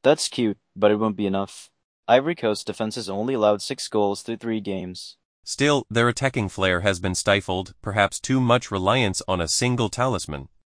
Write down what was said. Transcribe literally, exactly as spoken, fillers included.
That's cute, but it won't be enough. Ivory Coast defense has only allowed six goals through three games. Still, their attacking flair has been stifled, perhaps too much reliance on a single talisman.